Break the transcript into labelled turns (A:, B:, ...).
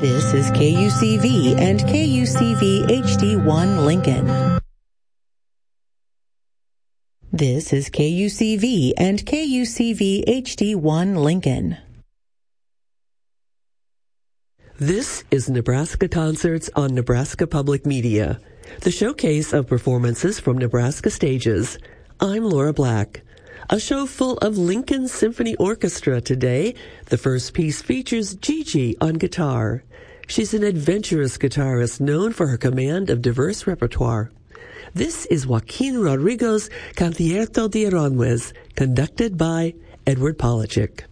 A: This is KUCV and KUCV HD1 Lincoln. This is KUCV and KUCV HD1 Lincoln.
B: This is Nebraska Concerts on Nebraska Public Media, the showcase of performances from Nebraska stages. I'm Laura Black. A show full of Lincoln Symphony Orchestra today. The first piece features Gigi on guitar. She's an adventurous guitarist known for her command of diverse repertoire. This is Joaquin Rodrigo's Concierto de Aranjuez, conducted by Edward Polachek.